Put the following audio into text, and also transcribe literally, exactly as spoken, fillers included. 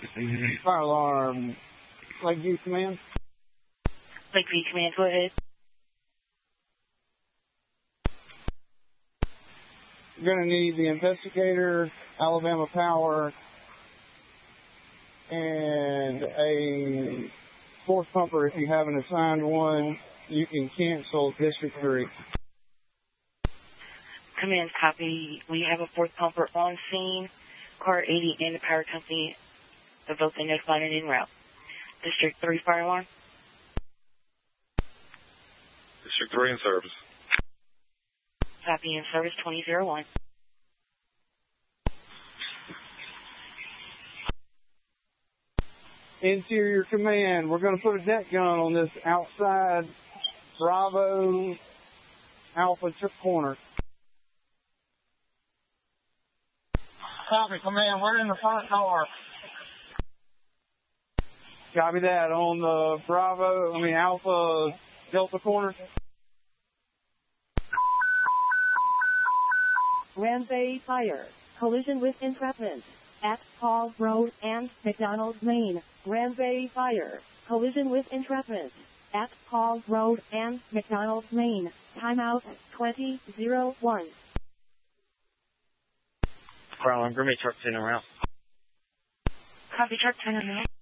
Fire alarm. Lakeview Command. Lakeview Command, go ahead. You're going to need the investigator, Alabama Power, and a fourth pumper. If you haven't assigned one, you can cancel District three. Command, copy. We have a fourth pumper on scene. Car eighty and the power company have both been notified and en route. District three fire alarm. District three in service. Copy, in service twenty oh one. Interior Command, we're going to put a deck gun on this outside Bravo Alpha trip corner. Copy, Command. We're in the front car. Copy that on the Bravo, I mean Alpha Delta corner. Granby Fire. Collision with entrapment. At Hall Road and McDonald's Main. Granby Fire. Collision with entrapment. At Hall Road and McDonald's Main. Timeout twenty oh one. Fire alarm, Grimmy truck ten around. Copy, truck ten around.